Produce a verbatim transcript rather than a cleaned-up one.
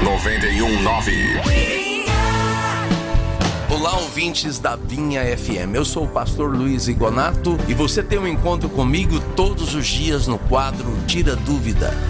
noventa e um nove. Olá, ouvintes da Vinha F M. Eu sou o pastor Luiz Igonato e você tem um encontro comigo todos os dias no quadro Tira Dúvida.